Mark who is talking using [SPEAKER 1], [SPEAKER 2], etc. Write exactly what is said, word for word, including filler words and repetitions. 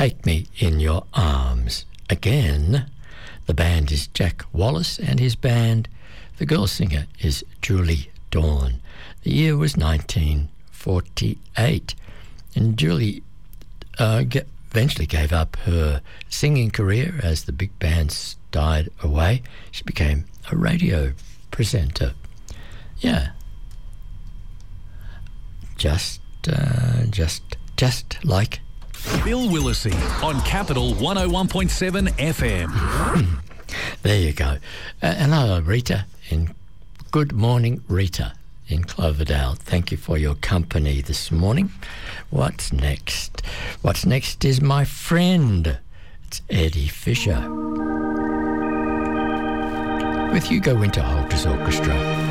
[SPEAKER 1] Take Me in Your Arms. Again, the band is Jack Wallace and his band. The girl singer is Julie Dawn. The year was nineteen forty-eight, and Julie uh, g- eventually gave up her singing career as the big bands died away. She became a radio presenter. Yeah. Just, uh, just, just like
[SPEAKER 2] Bill Willisey on Capital one oh one point seven F M.
[SPEAKER 1] There you go. Uh, hello, Rita. In Good morning, Rita in Cloverdale. Thank you for your company this morning. What's next? What's next is my friend. It's Eddie Fisher with Hugo Winterhalter's Orchestra.